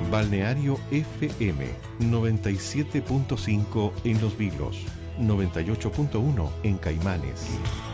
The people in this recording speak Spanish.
Balneario FM 97.5 en Los Vilos, 98.1 en Caimanes.